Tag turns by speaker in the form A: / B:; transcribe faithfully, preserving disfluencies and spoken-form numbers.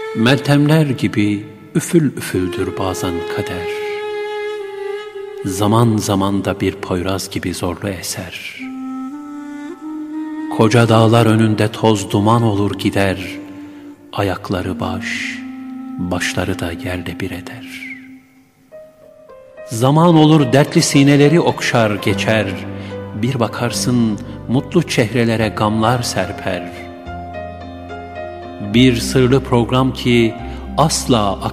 A: Meltemler gibi üfül üfüldür bazen kader. Zaman zaman da bir Poyraz gibi zorlu eser. Koca dağlar önünde toz duman olur gider. Ayakları baş, başları da yerle bir eder. Zaman olur dertli sineleri okşar geçer. Bir bakarsın mutlu çehrelere gamlar serper. Bir sırlı program ki asla